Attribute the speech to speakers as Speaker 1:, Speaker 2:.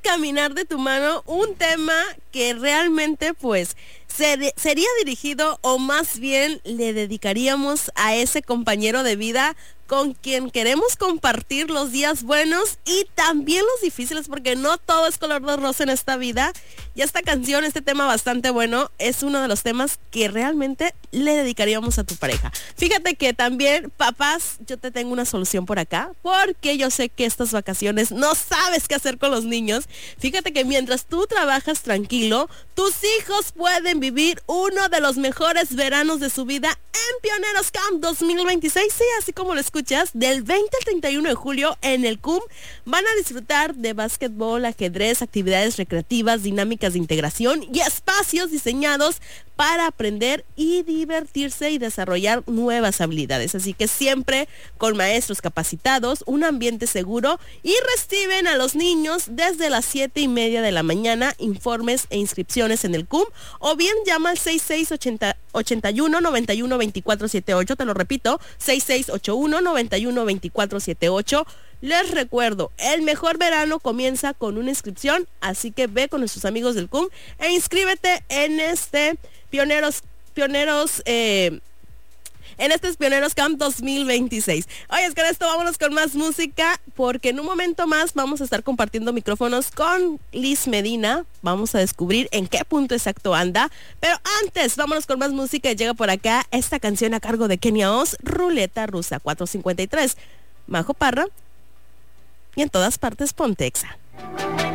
Speaker 1: caminar de tu mano, un tema que realmente pues sería dirigido, o más bien le dedicaríamos a ese compañero de vida con quien queremos compartir los días buenos y también los difíciles, porque no todo es color de rosa en esta vida. Y esta canción, este tema bastante bueno, es uno de los temas que realmente le dedicaríamos a tu pareja. Fíjate que también, papás, yo te tengo una solución por acá, porque yo sé que estas vacaciones no sabes qué hacer con los niños. Fíjate que mientras tú trabajas tranquilo, tus hijos pueden vivir uno de los mejores veranos de su vida en Pioneros Camp 2026. Sí, así como lo escuchas, del 20 al 31 de julio en el CUM van a disfrutar de básquetbol, ajedrez, actividades recreativas, dinámicas de integración y espacios diseñados para aprender y divertirse y desarrollar nuevas habilidades. Así que siempre con maestros capacitados, un ambiente seguro, y reciben a los niños desde las 7:30 de la mañana. Informes e inscripciones en el CUM, o bien llama al 6681-912478. Te lo repito, 6681-912478. Les recuerdo, el mejor verano comienza con una inscripción, así que ve con nuestros amigos del CUM e inscríbete en este Pioneros Camp 2026. Oye, es que con esto vámonos con más música, porque en un momento más vamos a estar compartiendo micrófonos con Liz Medina. Vamos a descubrir en qué punto exacto anda. Pero antes, vámonos con más música. Llega por acá esta canción a cargo de Kenia Oz, Ruleta Rusa, 453. Majo Parra, y en todas partes Pontexa.